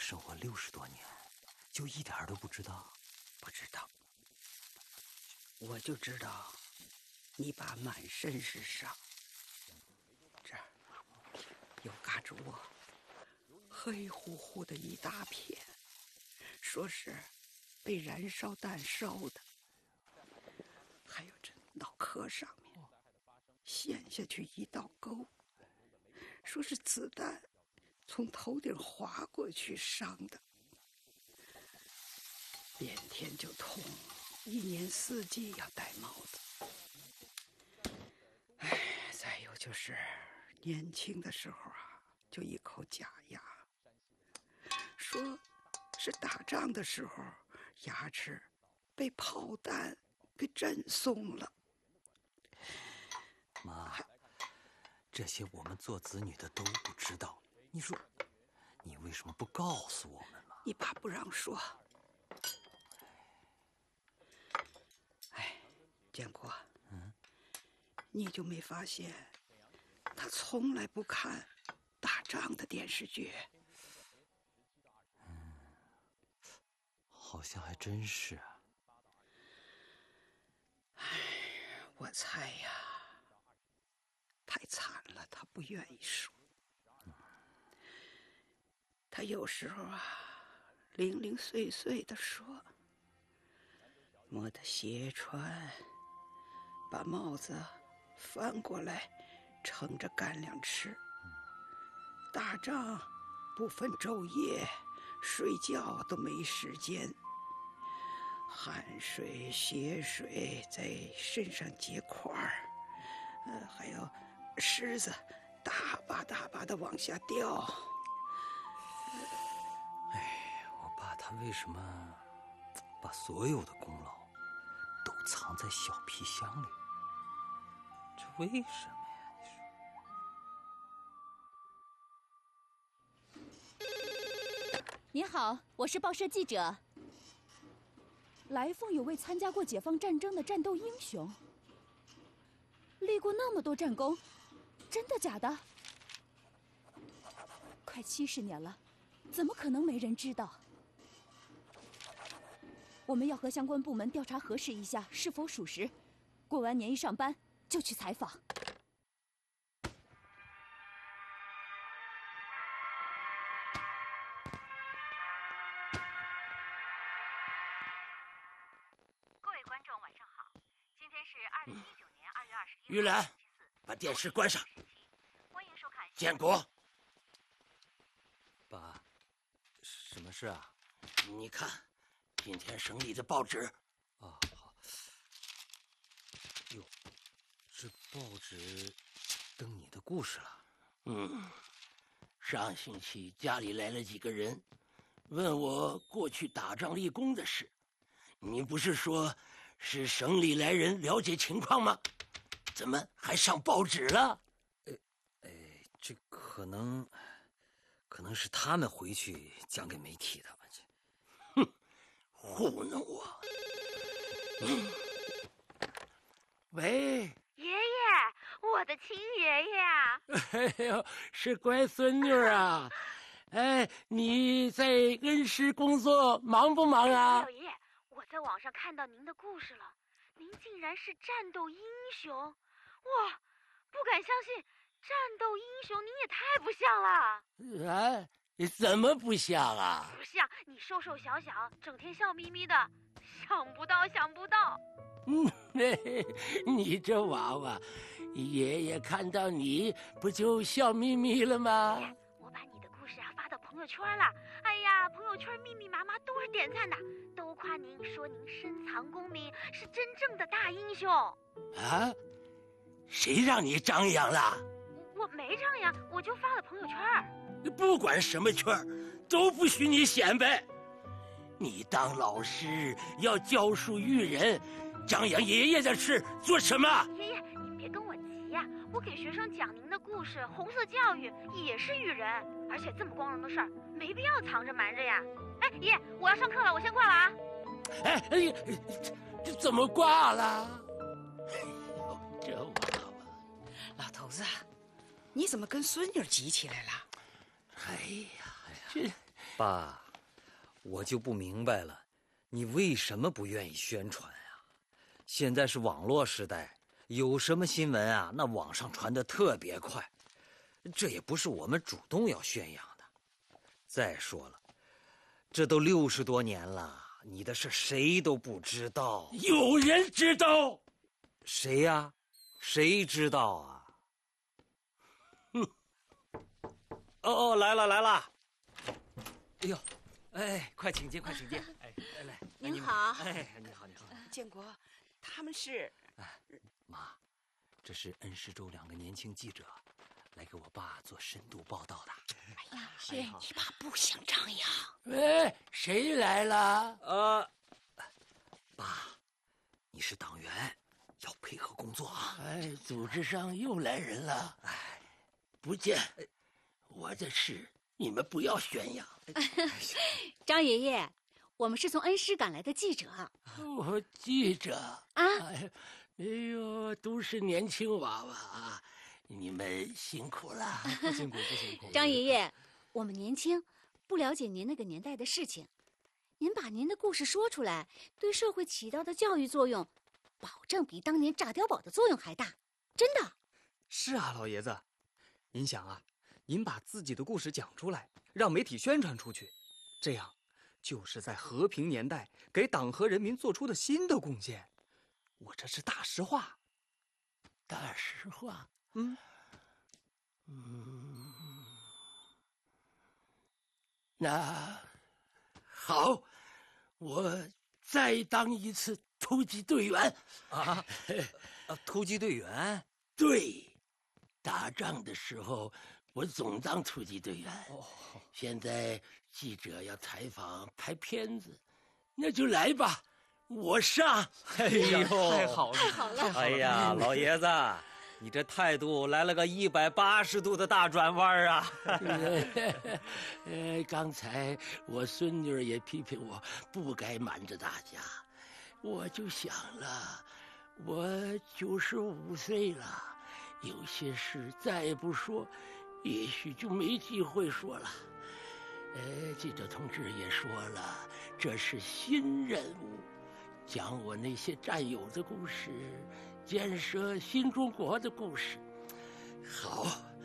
生活60多年，就一点都不知道？ 不知道，我就知道你爸满身是伤，这儿有嘎吱窝，黑乎乎的一大片，说是被燃烧弹烧的。还有这脑壳上面陷下去一道沟，说是子弹从头顶划过去伤的。变天就痛，一年四季要戴帽子。哎，再有就是年轻的时候啊，就一口假牙，说是打仗的时候牙齿被炮弹给震松了。 妈，这些我们做子女的都不知道，你说你为什么不告诉我们嘛？ 你爸不让说。哎，建国，你就没发现他从来不看打仗的电视剧？ 好像还真是啊。 哎，我猜呀，太惨了，他不愿意说。他有时候啊，零零碎碎的说，摸着鞋穿，把帽子翻过来盛着干粮吃。打仗不分昼夜，睡觉都没时间，汗水血水在身上结块儿，还有虱子大把大把的往下掉。 我爸他为什么把所有的功劳都藏在小皮箱里？这为什么呀？你说。 您好，我是报社记者。来凤有位参加过解放战争的战斗英雄，立过那么多战功，真的假的？快70年了，怎么可能没人知道？我们要和相关部门调查核实一下是否属实，过完年一上班就去采访。 玉兰，把电视关上。建国， 爸，什么事啊？ 你看，今天省里的报纸。 好。哟，这报纸登你的故事了。 上星期家里来了几个人，问我过去打仗立功的事。你不是说是省里来人了解情况吗？怎么还上报纸了？ 这可能是他们回去讲给媒体的。 糊弄我！喂， 爷爷，我的亲爷爷啊！ 哎呦，是乖孙女啊！哎，你在恩施工作忙不忙啊？ 老爷爷，我在网上看到您的故事了，您竟然是战斗英雄！哇，不敢相信，战斗英雄您也太不像了！ 啊，怎么不像啊？ 不像，你瘦瘦小小，整天笑眯眯的，想不到。 你这娃娃，爷爷看到你不就笑眯眯了吗？ 我把你的故事发到朋友圈了，哎呀，朋友圈密密麻麻都是点赞的，都夸您，说您深藏功名，是真正的大英雄。 啊？谁让你张扬了？ 我没张扬，我就发了朋友圈。 不管什么圈都不许你显摆。你当老师要教书育人，张扬爷爷的事做什么？ 爷爷，您别跟我急呀，我给学生讲您的故事，红色教育也是育人，而且这么光荣的事儿，没必要藏着瞒着呀。哎，爷爷，我要上课了，我先挂了啊。 哎，这怎么挂了？哎呦，这娃娃！ 老头子，你怎么跟孙女急起来了？ 哎呀， 爸，我就不明白了，你为什么不愿意宣传啊？现在是网络时代，有什么新闻啊，那网上传得特别快，这也不是我们主动要宣扬的。再说了，这都60多年了，你的事谁都不知道。 有人知道？ 谁呀？谁知道啊？哦，来了！哎呦，哎，快请进，快请进！哎，来， 您好。 哎，你好。 建国，他们是…… 妈，这是恩施州2个年轻记者，来给我爸做深度报道的。 哎呀，你爸不想张扬。 喂，谁来了？ 爸，你是党员，要配合工作啊。 哎，组织上又来人了。哎，不见。我的事你们不要宣扬。 张爷爷，我们是从恩施赶来的记者。 我记者啊， 哎呦，都是年轻娃娃啊，你们辛苦了。 不辛苦。 张爷爷，我们年轻，不了解您那个年代的事情，您把您的故事说出来，对社会起到的教育作用，保证比当年炸碉堡的作用还大，真的。 是啊，老爷子，您想啊，您把自己的故事讲出来，让媒体宣传出去，这样就是在和平年代给党和人民做出的新的贡献。我这是大实话。 大实话。那好，我再当一次突击队员。 突击队员？ 对，打仗的时候我总当突击队员。现在记者要采访拍片子，那就来吧，我上。 哎呦， 太好了！ 哎呀，老爷子，你这态度来了个180度的大转弯啊！ 刚才我孙女也批评我不该瞒着大家，我就想了，我95岁了，有些事再不说，也许就没机会说了。记者同志也说了，这是新任务，讲我那些战友的故事，建设新中国的故事。好，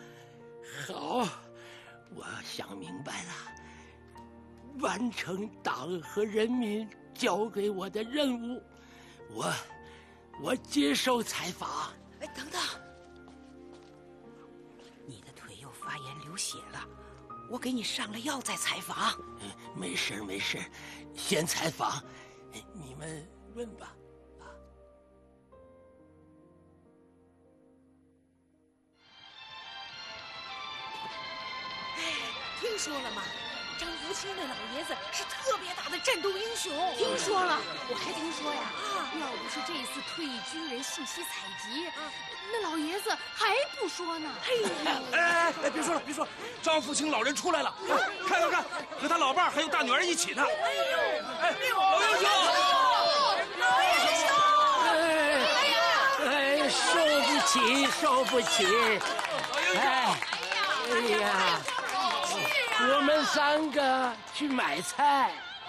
我想明白了，完成党和人民交给我的任务，我接受采访。 哎，等等，你的腿又发炎流血了，我给你上了药再采访。 没事，先采访，你们问吧。 听说了吗？张福清那老爷子是特别大的战斗英雄。 听说了，我还听说呀，要不是这次退役军人信息采集，那老爷子还不说呢。 哎，别说了，张福清老人出来了，看，和他老伴还有大女儿一起呢。老英雄， 受不起！哎呀，我们3个去买菜。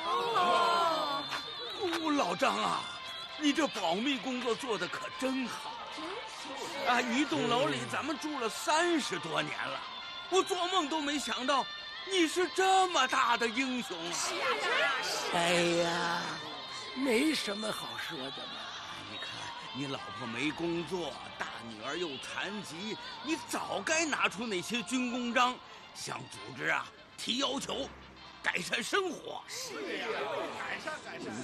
老张啊，你这保密工作做得可真好啊！一栋楼里咱们住了30多年了，我做梦都没想到你是这么大的英雄啊！是啊。哎呀，没什么好说的嘛。 你看，你老婆没工作，大女儿又残疾，你早该拿出那些军功章，向组织啊提要求，改善生活。是呀，改善。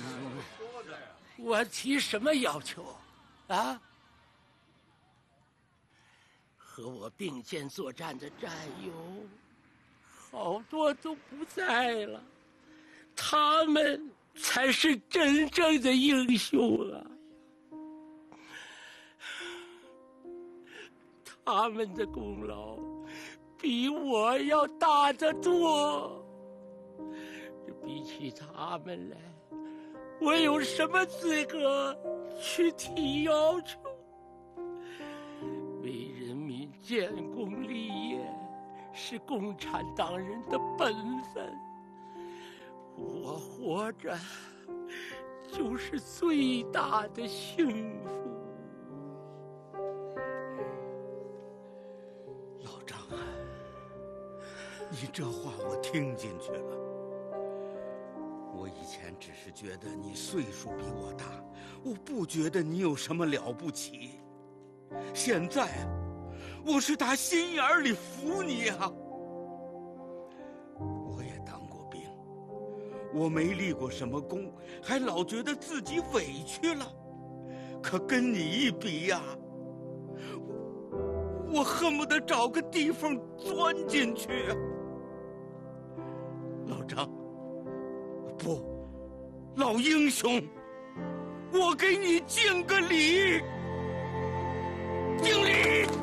我提什么要求啊？和我并肩作战的战友好多都不在了，他们才是真正的英雄啊！他们的功劳比我要大得多。比起他们来，我有什么资格去提要求？为人民建功立业是共产党人的本分， 活着就是最大的幸福。 老张啊，你这话我听进去了。我以前只是觉得你岁数比我大，我不觉得你有什么了不起。现在我是打心眼里服你啊。我也当过兵，我没立过什么功，还老觉得自己委屈了。可跟你一比呀，我恨不得找个地方钻进去啊。老张，不，老英雄，我给你敬个礼，敬礼。